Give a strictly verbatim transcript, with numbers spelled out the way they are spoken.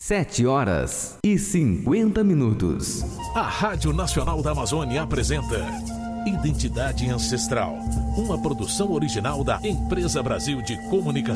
Sete horas e cinquenta minutos. A Rádio Nacional da Amazônia apresenta Identidade Ancestral, uma produção original da Empresa Brasil de Comunicação.